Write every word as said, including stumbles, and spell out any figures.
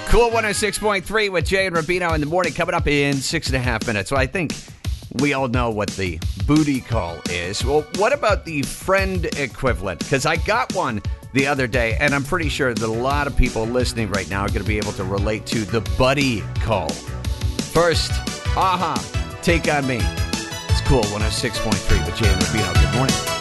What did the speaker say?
Cool one oh six point three with Jay and Rubino in the morning, coming up in six and a half minutes. So I think we all know what the booty call is. Well, what about the friend equivalent? Because I got one the other day, and I'm pretty sure that a lot of people listening right now are going to be able to relate to the buddy call. First, aha, Take On Me. It's Cool one oh six point three with Jay and Rubino. Good morning.